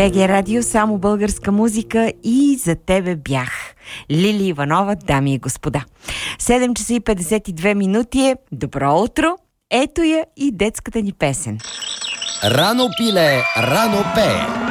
БГ Радио, само българска музика и за тебе бях. Лили Иванова, дами и господа. 7 часа и 52 минути е. Добро утро! Ето я и детската ни песен. Рано пиле, рано пее.